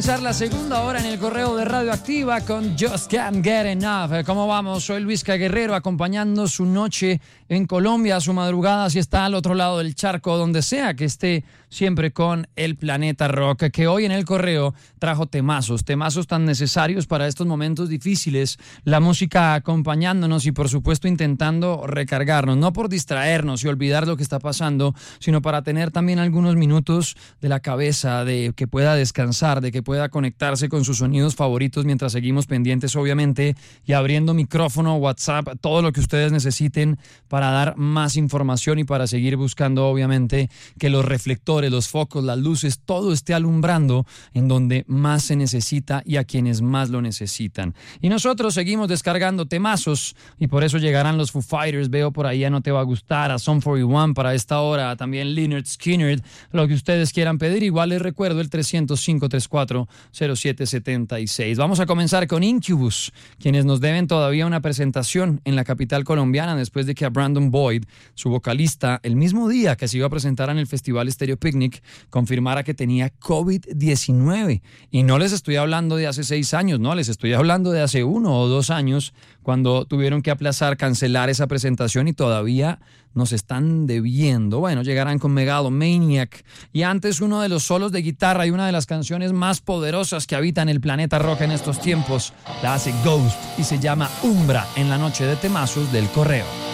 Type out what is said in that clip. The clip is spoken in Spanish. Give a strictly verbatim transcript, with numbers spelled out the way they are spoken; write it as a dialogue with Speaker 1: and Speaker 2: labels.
Speaker 1: La segunda hora en el correo de Radioactiva con Just Can't Get Enough. ¿Cómo vamos? Soy Luisca Guerrero, acompañando su noche en Colombia, su madrugada si está al otro lado del charco, donde sea que esté, siempre con el Planeta Rock, que hoy en el correo trajo temazos, temazos tan necesarios para estos momentos difíciles, la música acompañándonos y por supuesto intentando recargarnos, no por distraernos y olvidar lo que está pasando, sino para tener también algunos minutos de la cabeza, de que pueda descansar, de que pueda conectarse con sus sonidos favoritos mientras seguimos pendientes, obviamente, y abriendo micrófono, WhatsApp, todo lo que ustedes necesiten para dar más información y para seguir buscando, obviamente, que los reflectores, los focos, las luces, todo esté alumbrando en donde más se necesita y a quienes más lo necesitan. Y nosotros seguimos descargando temazos y por eso llegarán los Foo Fighters. Veo por ahí a No Te Va a Gustar, a Sum cuarenta y uno para esta hora, también Lynyrd Skynyrd, lo que ustedes quieran pedir. Igual les recuerdo el trescientos cinco treinta y cuatro cero siete setenta y seis. Vamos a comenzar con Incubus, quienes nos deben todavía una presentación en la capital colombiana después de que a Brandon Boyd, su vocalista, el mismo día que se iba a presentar en el Festival Stereo Picnic, confirmara que tenía COVID diecinueve. Y no les estoy hablando de hace seis años, no, les estoy hablando de hace uno o dos años, cuando tuvieron que aplazar, cancelar esa presentación y todavía nos están debiendo. Bueno, llegarán con Megalomaniac y antes uno de los solos de guitarra y una de las canciones más poderosas que habitan el planeta rock en estos tiempos, la hace Ghost y se llama Umbra en la noche de temazos del correo.